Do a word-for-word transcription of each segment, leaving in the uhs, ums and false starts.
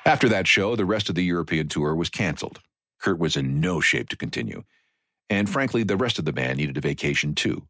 After that show, the rest of the European tour was canceled. Kurt was in no shape to continue. And frankly, the rest of the band needed a vacation too.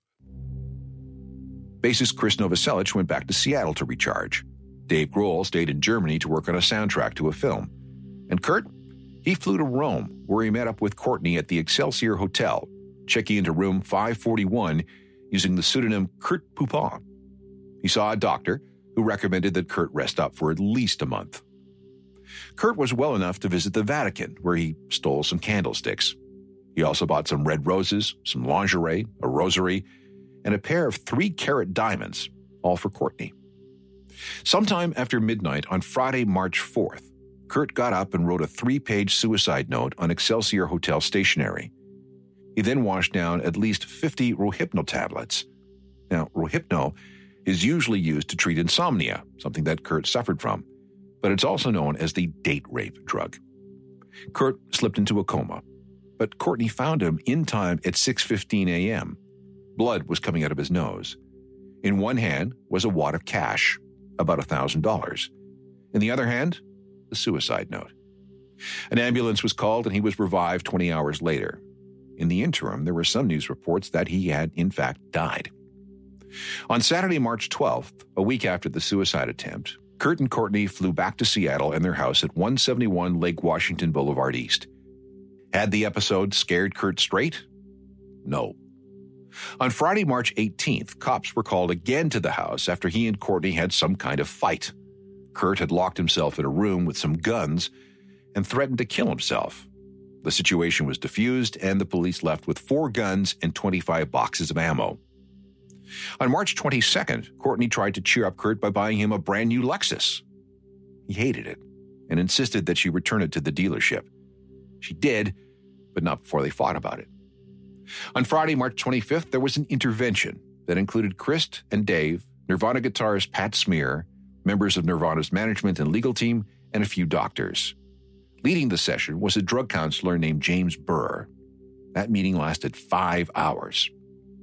Bassist Chris Novoselic went back to Seattle to recharge. Dave Grohl stayed in Germany to work on a soundtrack to a film. And Kurt, he flew to Rome, where he met up with Courtney at the Excelsior Hotel, checking into room five forty-one using the pseudonym Kurt Poupon. He saw a doctor who recommended that Kurt rest up for at least a month. Kurt was well enough to visit the Vatican, where he stole some candlesticks. He also bought some red roses, some lingerie, a rosary, and a pair of three-carat diamonds, all for Courtney. Sometime after midnight on Friday, March fourth, Kurt got up and wrote a three-page suicide note on Excelsior Hotel stationery. He then washed down at least fifty Rohypnol tablets. Now, Rohypnol is usually used to treat insomnia, something that Kurt suffered from, but it's also known as the date rape drug. Kurt slipped into a coma, but Courtney found him in time at six fifteen a.m. Blood was coming out of his nose. In one hand was a wad of cash, about one thousand dollars. In the other hand, the suicide note. An ambulance was called and he was revived twenty hours later. In the interim, there were some news reports that he had, in fact, died. On Saturday, March twelfth, a week after the suicide attempt, Kurt and Courtney flew back to Seattle and their house at one seventy-one Lake Washington Boulevard East. Had the episode scared Kurt straight? No. On Friday, March eighteenth, cops were called again to the house after he and Courtney had some kind of fight. Kurt had locked himself in a room with some guns and threatened to kill himself. The situation was diffused, and the police left with four guns and twenty-five boxes of ammo. On March twenty-second, Courtney tried to cheer up Kurt by buying him a brand new Lexus. He hated it and insisted that she return it to the dealership. She did, but not before they fought about it. On Friday, March twenty-fifth, there was an intervention that included Chris and Dave, Nirvana guitarist Pat Smear, members of Nirvana's management and legal team, and a few doctors. Leading the session was a drug counselor named James Burr. That meeting lasted five hours.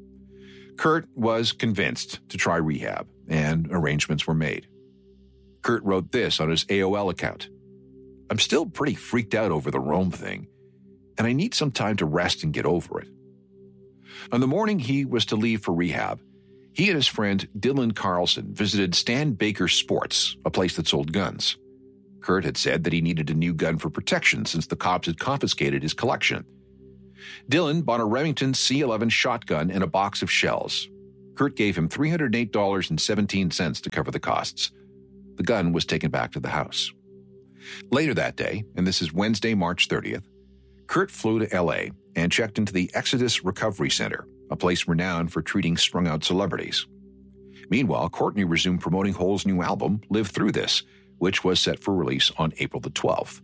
Kurt was convinced to try rehab, and arrangements were made. Kurt wrote this on his A O L account. "I'm still pretty freaked out over the Rome thing, and I need some time to rest and get over it." On the morning he was to leave for rehab, he and his friend Dylan Carlson visited Stan Baker Sports, a place that sold guns. Kurt had said that he needed a new gun for protection since the cops had confiscated his collection. Dylan bought a Remington C eleven shotgun and a box of shells. Kurt gave him three hundred eight dollars and seventeen cents to cover the costs. The gun was taken back to the house. Later that day, and this is Wednesday, March thirtieth, Kurt flew to L A and checked into the Exodus Recovery Center, a place renowned for treating strung-out celebrities. Meanwhile, Courtney resumed promoting Hole's new album, Live Through This, which was set for release on April the twelfth.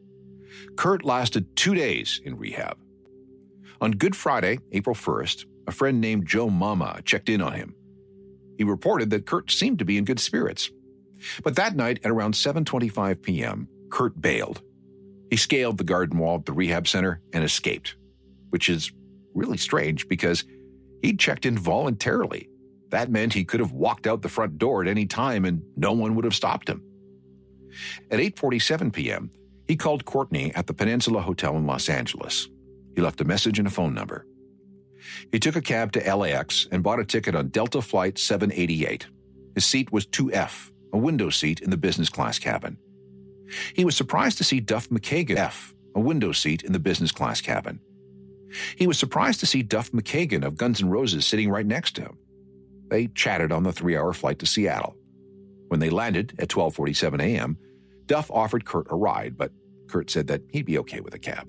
Kurt lasted two days in rehab. On Good Friday, April first, a friend named Joe Mama checked in on him. He reported that Kurt seemed to be in good spirits. But that night at around seven twenty-five p.m., Kurt bailed. He scaled the garden wall at the rehab center and escaped, which is really strange because he'd checked in voluntarily. That meant he could have walked out the front door at any time and no one would have stopped him. At eight forty-seven p.m., he called Courtney at the Peninsula Hotel in Los Angeles. He left a message and a phone number. He took a cab to L A X and bought a ticket on Delta Flight seven eighty-eight. His seat was two F, a window seat in the business class cabin. He was surprised to see Duff McKagan F, a window seat in the business class cabin. He was surprised to see Duff McKagan of Guns N' Roses sitting right next to him. They chatted on the three-hour flight to Seattle. When they landed at twelve forty-seven a.m., Duff offered Kurt a ride, but Kurt said that he'd be okay with a cab.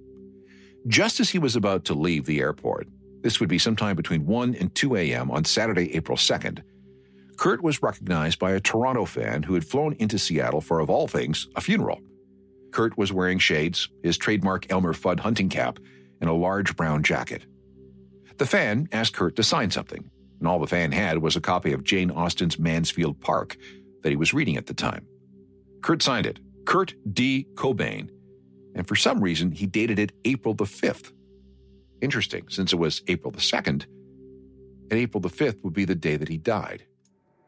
Just as he was about to leave the airport, this would be sometime between one and two a.m. on Saturday, April second, Kurt was recognized by a Toronto fan who had flown into Seattle for, of all things, a funeral. Kurt was wearing shades, his trademark Elmer Fudd hunting cap, and a large brown jacket. The fan asked Kurt to sign something, and all the fan had was a copy of Jane Austen's Mansfield Park that he was reading at the time. Kurt signed it, Kurt D. Cobain, and for some reason he dated it April the fifth. Interesting, since it was April the second, and April the fifth would be the day that he died.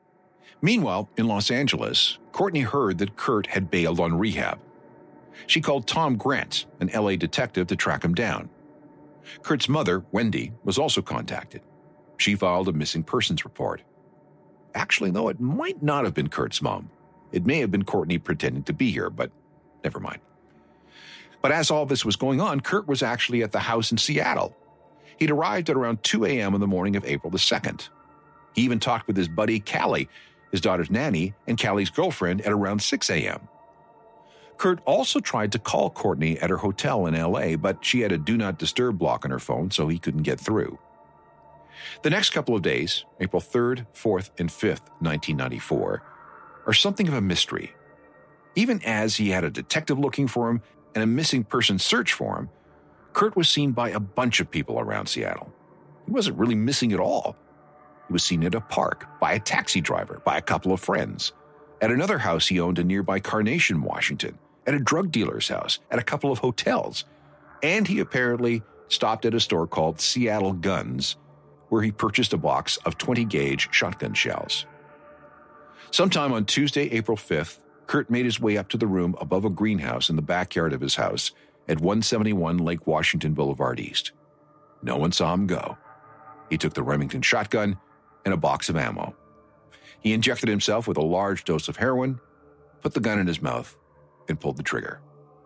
Meanwhile, in Los Angeles, Courtney heard that Kurt had bailed on rehab. She called Tom Grant, an L A detective, to track him down. Kurt's mother, Wendy, was also contacted. She filed a missing persons report. Actually, though, it might not have been Kurt's mom. It may have been Courtney pretending to be here, but never mind. But as all this was going on, Kurt was actually at the house in Seattle. He'd arrived at around two a.m. on the morning of April the second. He even talked with his buddy Callie, his daughter's nanny, and Callie's girlfriend at around six a.m. Kurt also tried to call Courtney at her hotel in L A, but she had a do not disturb block on her phone, so he couldn't get through. The next couple of days, April third, fourth, and fifth, nineteen ninety-four, are something of a mystery. Even as he had a detective looking for him and a missing person search for him, Kurt was seen by a bunch of people around Seattle. He wasn't really missing at all. He was seen at a park, by a taxi driver, by a couple of friends, at another house he owned in nearby Carnation, Washington, at a drug dealer's house, at a couple of hotels, and he apparently stopped at a store called Seattle Guns, where he purchased a box of twenty gauge shotgun shells. Sometime on Tuesday, April fifth, Kurt made his way up to the room above a greenhouse in the backyard of his house at one seventy-one Lake Washington Boulevard East. No one saw him go. He took the Remington shotgun and a box of ammo. He injected himself with a large dose of heroin, put the gun in his mouth, and pulled the trigger.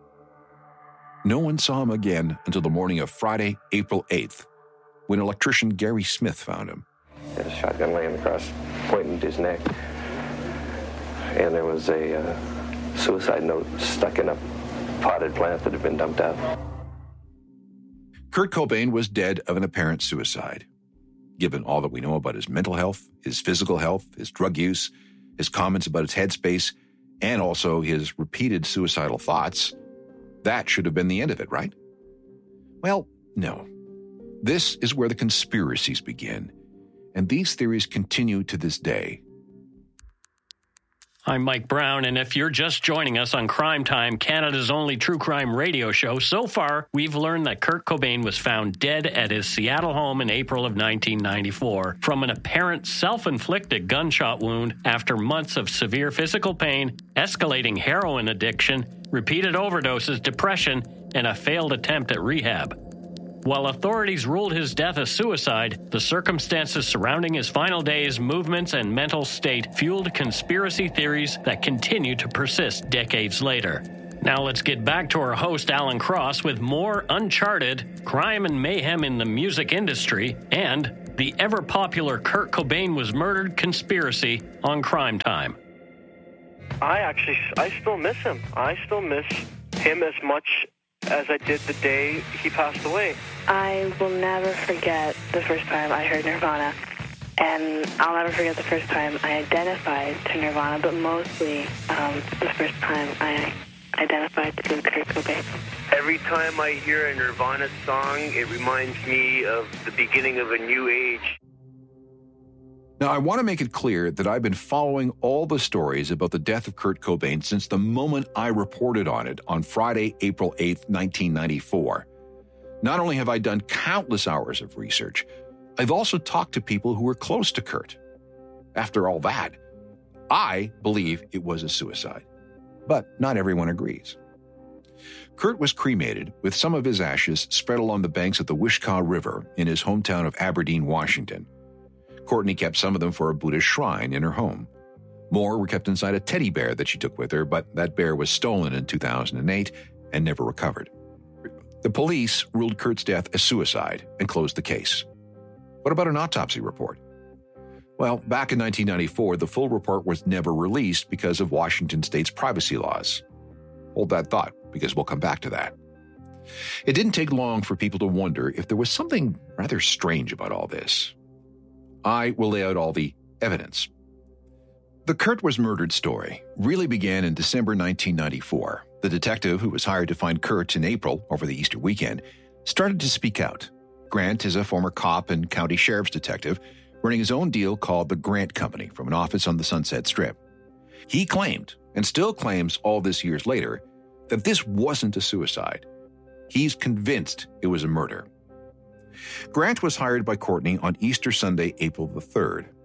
No one saw him again until the morning of Friday, April eighth, when electrician Gary Smith found him. He had a shotgun laying across, pointing to his neck, and there was a uh, suicide note stuck in a potted plant that had been dumped out. Kurt Cobain was dead of an apparent suicide. Given all that we know about his mental health, his physical health, his drug use, his comments about his headspace, and also his repeated suicidal thoughts, that should have been the end of it, right? Well, no. This is where the conspiracies begin, and these theories continue to this day. I'm Mike Brown, and if you're just joining us on Crime Time, Canada's only true crime radio show, so far, we've learned that Kurt Cobain was found dead at his Seattle home in April of nineteen ninety-four from an apparent self-inflicted gunshot wound after months of severe physical pain, escalating heroin addiction, repeated overdoses, depression, and a failed attempt at rehab. While authorities ruled his death a suicide, the circumstances surrounding his final days, movements, and mental state fueled conspiracy theories that continue to persist decades later. Now let's get back to our host, Alan Cross, with more Uncharted, crime and mayhem in the music industry, and the ever-popular Kurt Cobain was murdered conspiracy on Crime Time. I actually, I still miss him. I still miss him as much as I did the day he passed away. I will never forget the first time I heard Nirvana, and I'll never forget the first time I identified to Nirvana, but mostly um, the first time I identified to Kurt Cobain. Every time I hear a Nirvana song, it reminds me of the beginning of a new age. Now, I want to make it clear that I've been following all the stories about the death of Kurt Cobain since the moment I reported on it on Friday, April eighth, nineteen ninety-four. Not only have I done countless hours of research, I've also talked to people who were close to Kurt. After all that, I believe it was a suicide. But not everyone agrees. Kurt was cremated with some of his ashes spread along the banks of the Wishkah River in his hometown of Aberdeen, Washington. Courtney kept some of them for a Buddhist shrine in her home. More were kept inside a teddy bear that she took with her, but that bear was stolen in two thousand eight and never recovered. The police ruled Kurt's death a suicide and closed the case. What about an autopsy report? Well, back in nineteen ninety-four, the full report was never released because of Washington state's privacy laws. Hold that thought, because we'll come back to that. It didn't take long for people to wonder if there was something rather strange about all this. I will lay out all the evidence. The Kurt was murdered story really began in December nineteen ninety-four. The detective who was hired to find Kurt in April over the Easter weekend started to speak out. Grant is a former cop and county sheriff's detective running his own deal called the Grant Company from an office on the Sunset Strip. He claimed, and still claims all this years later, that this wasn't a suicide. He's convinced it was a murder. Grant was hired by Courtney on Easter Sunday, April the third.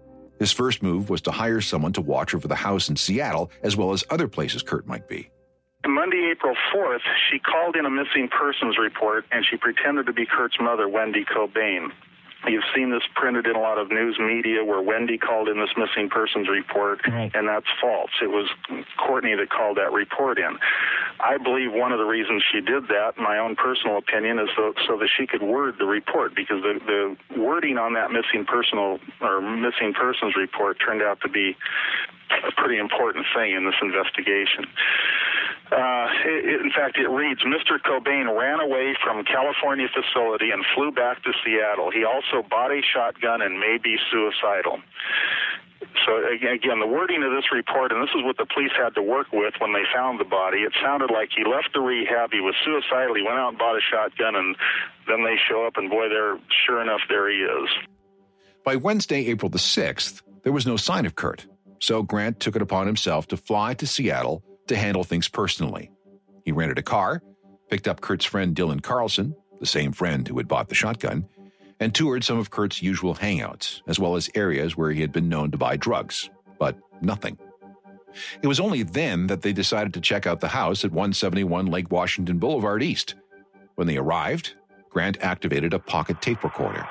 His first move was to hire someone to watch over the house in Seattle, as well as other places Kurt might be. Monday, April fourth, she called in a missing persons report, and she pretended to be Kurt's mother, Wendy Cobain. You've seen this printed in a lot of news media where Wendy called in this missing persons report, right. And that's false. It was Courtney that called that report in. I believe one of the reasons she did that, my own personal opinion, is so, so that she could word the report, because the, the wording on that missing personal or missing persons report turned out to be a pretty important thing in this investigation. Uh, it, in fact, it reads, Mister Cobain ran away from California facility and flew back to Seattle. He also bought a shotgun and may be suicidal. So, again, the wording of this report, and this is what the police had to work with when they found the body, it sounded like he left the rehab, he was suicidal, he went out and bought a shotgun, and then they show up, and boy, there, sure enough, there he is. By Wednesday, April the sixth, there was no sign of Kurt, so Grant took it upon himself to fly to Seattle to handle things personally. He rented a car, picked up Kurt's friend Dylan Carlson, the same friend who had bought the shotgun, and toured some of Kurt's usual hangouts, as well as areas where he had been known to buy drugs, but nothing. It was only then that they decided to check out the house at one seventy-one Lake Washington Boulevard East. When they arrived, Grant activated a pocket tape recorder.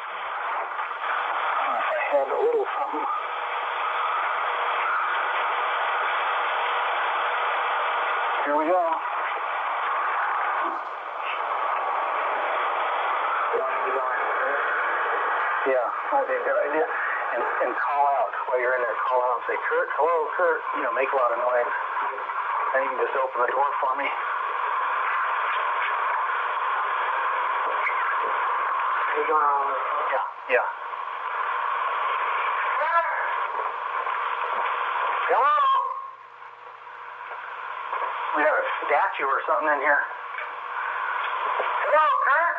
I had a little something. Here we go. Yeah, that'd be a good idea. And, and call out while you're in there. Call out and say, Kurt, hello, Kurt. You know, make a lot of noise. Then you can just open the door for me. Are you going on? Yeah, yeah. Hello? We have a statue or something in here. Hello, Kurt?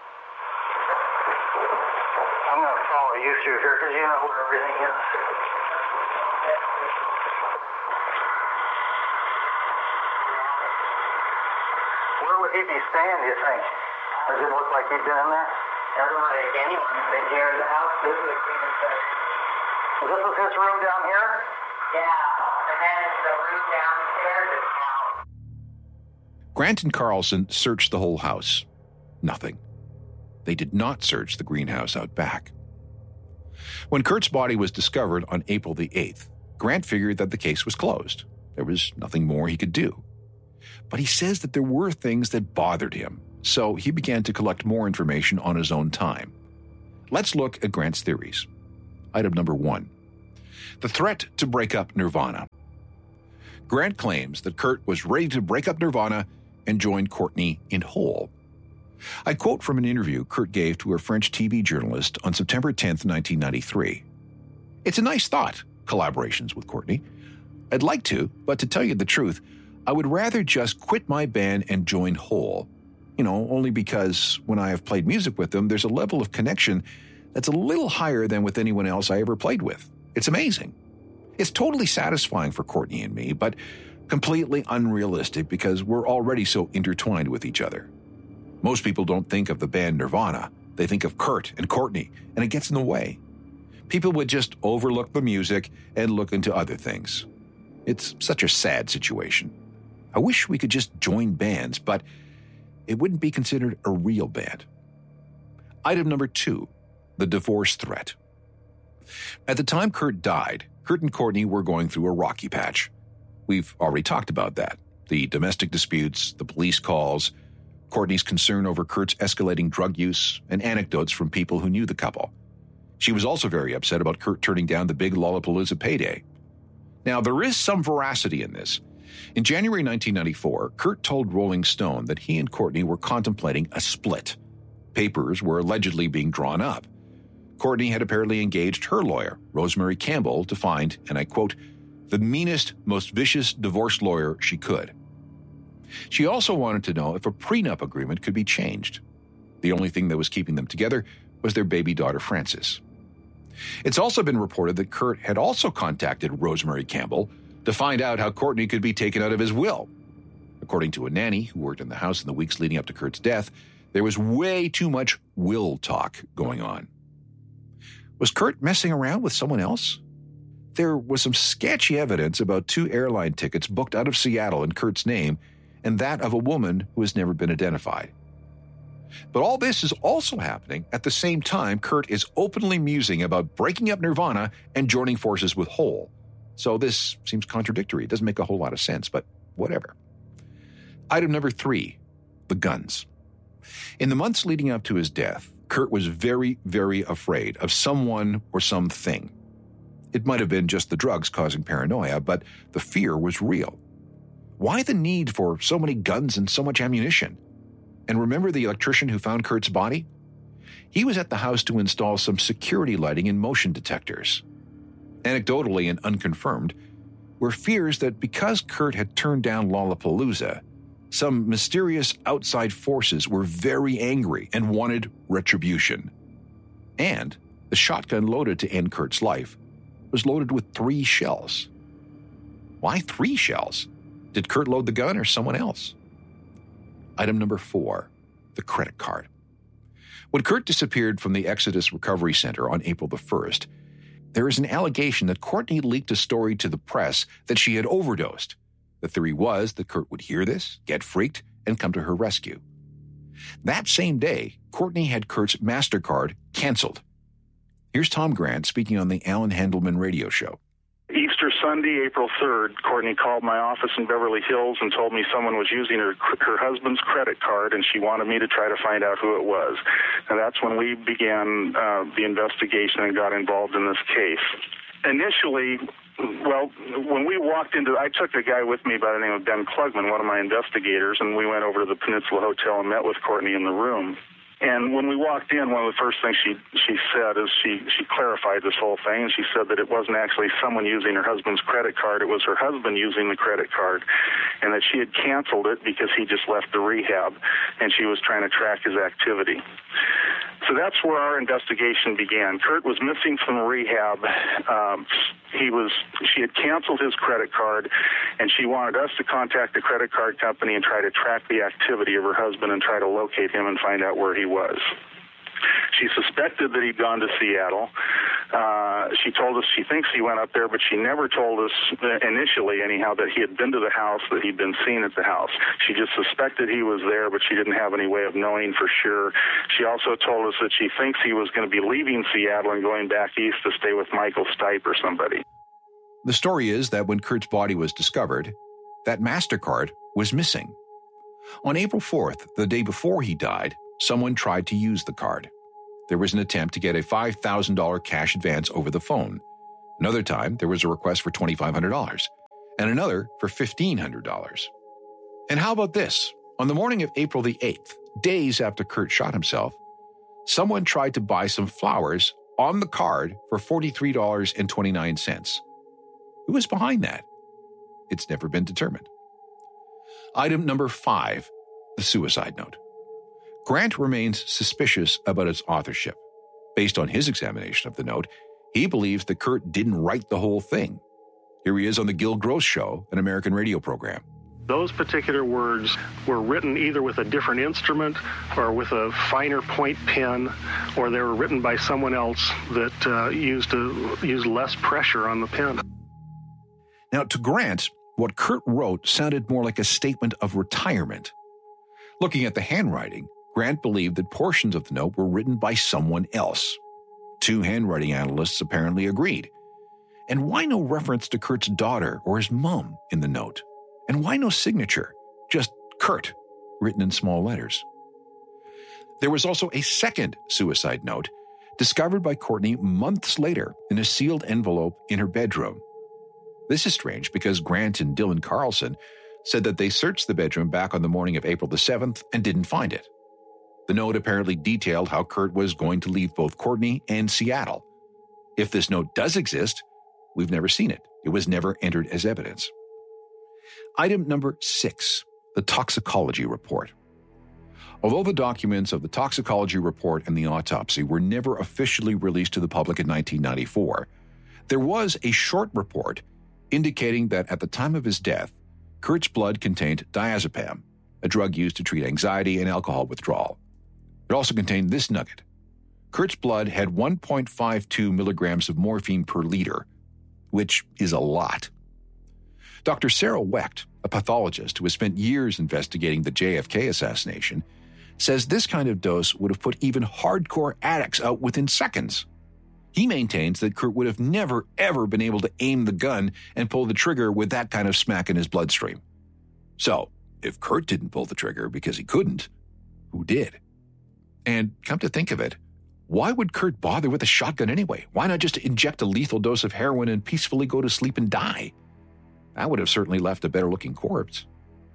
I'm going to follow you through here because you know where everything is. Where would he be staying, do you think? Does it look like he'd been in there? Doesn't look like anyone's been here. The house is the cleanest place. This is his room down here? Yeah, and then the room downstairs is out. Grant and Carlson searched the whole house. Nothing. They did not search the greenhouse out back. When Kurt's body was discovered on April the eighth, Grant figured that the case was closed. There was nothing more he could do. But he says that there were things that bothered him, so he began to collect more information on his own time. Let's look at Grant's theories. Item number one, the threat to break up Nirvana. Grant claims that Kurt was ready to break up Nirvana and join Courtney in whole. I quote from an interview Kurt gave to a French T V journalist on September tenth, nineteen ninety-three. It's a nice thought, collaborations with Courtney. I'd like to, but to tell you the truth, I would rather just quit my band and join whole. You know, only because when I have played music with them, there's a level of connection that's a little higher than with anyone else I ever played with. It's amazing. It's totally satisfying for Courtney and me, but completely unrealistic because we're already so intertwined with each other. Most people don't think of the band Nirvana. They think of Kurt and Courtney, and it gets in the way. People would just overlook the music and look into other things. It's such a sad situation. I wish we could just join bands, but it wouldn't be considered a real band. Item number two, the divorce threat. At the time Kurt died, Kurt and Courtney were going through a rocky patch. We've already talked about that. The domestic disputes, the police calls, Courtney's concern over Kurt's escalating drug use, and anecdotes from people who knew the couple. She was also very upset about Kurt turning down the big Lollapalooza payday. Now, there is some veracity in this. In January nineteen ninety-four, Kurt told Rolling Stone that he and Courtney were contemplating a split. Papers were allegedly being drawn up. Courtney had apparently engaged her lawyer, Rosemary Campbell, to find, and I quote, the meanest, most vicious divorce lawyer she could. She also wanted to know if a prenup agreement could be changed. The only thing that was keeping them together was their baby daughter, Frances. It's also been reported that Kurt had also contacted Rosemary Campbell to find out how Courtney could be taken out of his will. According to a nanny who worked in the house in the weeks leading up to Kurt's death, there was way too much will talk going on. Was Kurt messing around with someone else? there was some sketchy evidence about two airline tickets booked out of Seattle in Kurt's name and that of a woman who has never been identified. But all this is also happening at the same time Kurt is openly musing about breaking up Nirvana and joining forces with Hole. So this seems contradictory. It doesn't make a whole lot of sense, but whatever. Item number three, the guns. In the months leading up to his death, Kurt was very, very afraid of someone or something. It might have been just the drugs causing paranoia, but the fear was real. Why the need for so many guns and so much ammunition? And remember the electrician who found Kurt's body? He was at the house to install some security lighting and motion detectors. Anecdotally and unconfirmed, were fears that because Kurt had turned down Lollapalooza, some mysterious outside forces were very angry and wanted retribution. And the shotgun loaded to end Kurt's life was loaded with three shells. Why three shells? Did Kurt load the gun or someone else? Item number four, the credit card. When Kurt disappeared from the Exodus Recovery Center on April the first, there is an allegation that Courtney leaked a story to the press that she had overdosed. The theory was that Kurt would hear this, get freaked, and come to her rescue. That same day, Courtney had Kurt's MasterCard canceled. Here's Tom Grant speaking on the Alan Handelman radio show. Easter Sunday, April third, Courtney called my office in Beverly Hills and told me someone was using her her husband's credit card, and she wanted me to try to find out who it was. And that's when we began uh, the investigation and got involved in this case. Initially, well, when we walked into, I took a guy with me by the name of Ben Klugman, one of my investigators, and we went over to the Peninsula Hotel and met with Courtney in the room. And when we walked in, one of the first things she she said is she, she clarified this whole thing, and she said that it wasn't actually someone using her husband's credit card, it was her husband using the credit card, and that she had canceled it because he just left the rehab, and she was trying to track his activity. So that's where our investigation began. Kurt was missing from rehab. Um, he was. She had canceled his credit card, and she wanted us to contact the credit card company and try to track the activity of her husband and try to locate him and find out where he was. She suspected that he'd gone to Seattle. Uh, she told us she thinks he went up there, but she never told us initially, anyhow, that he had been to the house, that he'd been seen at the house. She just suspected he was there, but she didn't have any way of knowing for sure. She also told us that she thinks he was going to be leaving Seattle and going back east to stay with Michael Stipe or somebody. The story is that when Kurt's body was discovered, that MasterCard was missing. On April fourth, the day before he died, someone tried to use the card. There was an attempt to get a five thousand dollars cash advance over the phone. Another time, there was a request for twenty-five hundred dollars, and another for fifteen hundred dollars. And how about this? On the morning of April the eighth, days after Kurt shot himself, someone tried to buy some flowers on the card for forty-three dollars and twenty-nine cents. Who was behind that? It's never been determined. Item number five, the suicide note. Grant remains suspicious about its authorship. Based on his examination of the note, he believes that Kurt didn't write the whole thing. Here he is on the Gil Gross Show, an American radio program. Those particular words were written either with a different instrument or with a finer point pen, or they were written by someone else that uh, used, a, used less pressure on the pen. Now, to Grant, what Kurt wrote sounded more like a statement of retirement. Looking at the handwriting, Grant believed that portions of the note were written by someone else. Two handwriting analysts apparently agreed. And why no reference to Kurt's daughter or his mom in the note? And why no signature? Just Kurt, written in small letters. There was also a second suicide note discovered by Courtney months later in a sealed envelope in her bedroom. This is strange because Grant and Dylan Carlson said that they searched the bedroom back on the morning of April the seventh and didn't find it. The note apparently detailed how Kurt was going to leave both Courtney and Seattle. If this note does exist, we've never seen it. It was never entered as evidence. Item number six, the toxicology report. Although the documents of the toxicology report and the autopsy were never officially released to the public in nineteen ninety-four, there was a short report indicating that at the time of his death, Kurt's blood contained diazepam, a drug used to treat anxiety and alcohol withdrawal. It also contained this nugget. Kurt's blood had one point five two milligrams of morphine per liter, which is a lot. Doctor Sarah Wecht, a pathologist who has spent years investigating the J F K assassination, says this kind of dose would have put even hardcore addicts out within seconds. He maintains that Kurt would have never, ever been able to aim the gun and pull the trigger with that kind of smack in his bloodstream. So, if Kurt didn't pull the trigger because he couldn't, who did? And come to think of it, why would Kurt bother with a shotgun anyway? Why not just inject a lethal dose of heroin and peacefully go to sleep and die? That would have certainly left a better-looking corpse.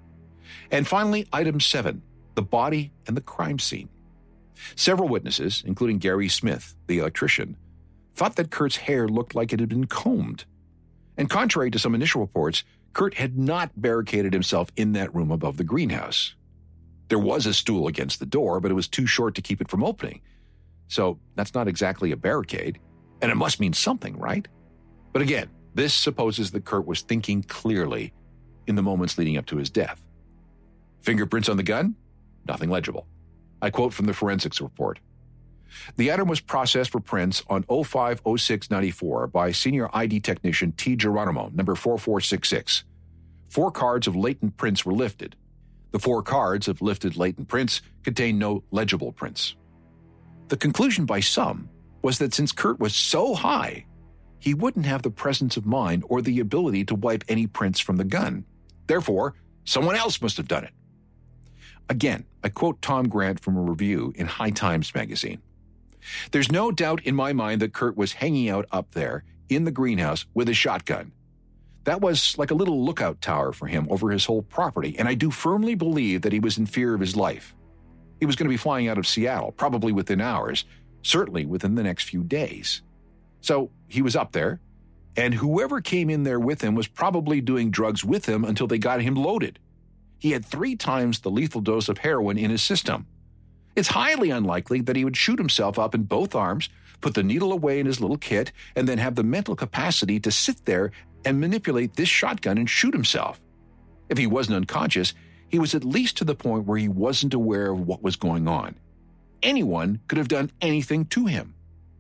And finally, item seven, the body and the crime scene. Several witnesses, including Gary Smith, the electrician, thought that Kurt's hair looked like it had been combed. And contrary to some initial reports, Kurt had not barricaded himself in that room above the greenhouse. There was a stool against the door, but it was too short to keep it from opening. So that's not exactly a barricade, and it must mean something, right? But again, this supposes that Kurt was thinking clearly in the moments leading up to his death. Fingerprints on the gun? Nothing legible. I quote from the forensics report. The item was processed for prints on oh five oh six ninety-four by senior I D technician T. Geronimo, number four four six six. Four cards of latent prints were lifted. The four cards of lifted latent prints contained no legible prints. The conclusion by some was that since Kurt was so high, he wouldn't have the presence of mind or the ability to wipe any prints from the gun. Therefore, someone else must have done it. Again, I quote Tom Grant from a review in High Times magazine. There's no doubt in my mind that Kurt was hanging out up there in the greenhouse with a shotgun. That was like a little lookout tower for him over his whole property, and I do firmly believe that he was in fear of his life. He was going to be flying out of Seattle, probably within hours, certainly within the next few days. So he was up there, and whoever came in there with him was probably doing drugs with him until they got him loaded. He had three times the lethal dose of heroin in his system. It's highly unlikely that he would shoot himself up in both arms, put the needle away in his little kit, and then have the mental capacity to sit there and manipulate this shotgun and shoot himself. If he wasn't unconscious, he was at least to the point where he wasn't aware of what was going on. Anyone could have done anything to him.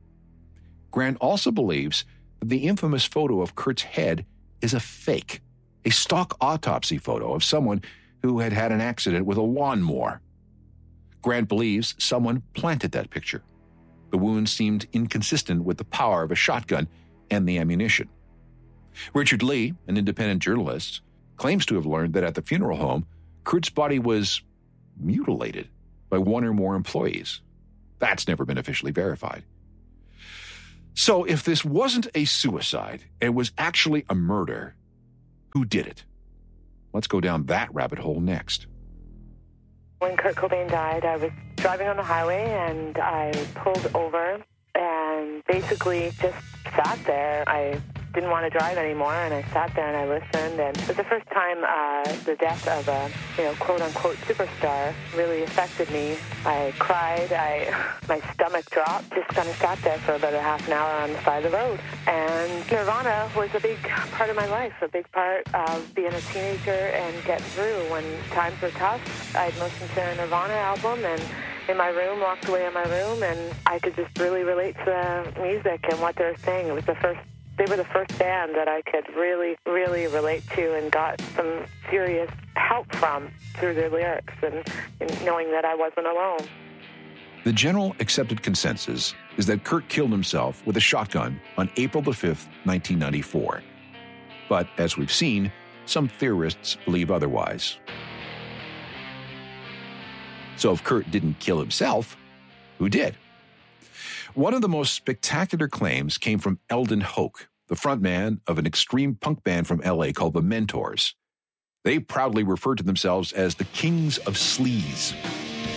Grant also believes that the infamous photo of Kurt's head is a fake, a stock autopsy photo of someone who had had an accident with a lawnmower. Grant believes someone planted that picture. The wound seemed inconsistent with the power of a shotgun and the ammunition. Richard Lee, an independent journalist, claims to have learned that at the funeral home, Kurt's body was mutilated by one or more employees. That's never been officially verified. So if this wasn't a suicide and was actually a murder, who did it? Let's go down that rabbit hole next. When Kurt Cobain died, I was driving on the highway and I pulled over and basically just sat there. I didn't want to drive anymore, and I sat there and I listened. And it was the first time uh, the death of a, you know, quote-unquote superstar really affected me. I cried. I my stomach dropped. Just kind of sat there for about a half an hour on the side of the road. And Nirvana was a big part of my life, a big part of being a teenager and getting through when times were tough. I'd listened to a Nirvana album and in my room, walked away in my room, and I could just really relate to the music and what they were saying. It was the first They were the first band that I could really, really relate to and got some serious help from through their lyrics and, and knowing that I wasn't alone. The general accepted consensus is that Kurt killed himself with a shotgun on April the fifth, nineteen ninety-four. But as we've seen, some theorists believe otherwise. So if Kurt didn't kill himself, who did? One of the most spectacular claims came from Eldon Hoke, the frontman of an extreme punk band from L A called the Mentors. They proudly referred to themselves as the Kings of Sleaze.